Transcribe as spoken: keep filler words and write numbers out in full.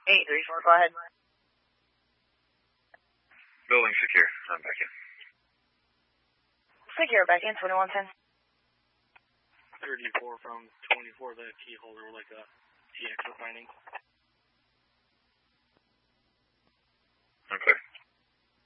eight three four, go ahead. Building secure. I'm back in. Secure, back in, twenty-one ten. thirty-four from twenty-four, the key holder, like a T X refining.